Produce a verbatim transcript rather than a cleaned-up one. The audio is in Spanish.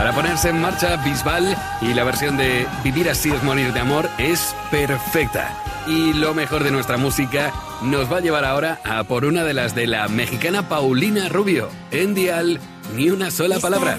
Para ponerse en marcha, Bisbal, y la versión de Vivir así es morir de amor es perfecta. Y lo mejor de nuestra música nos va a llevar ahora a por una de las de la mexicana Paulina Rubio, en Dial, Ni una sola palabra.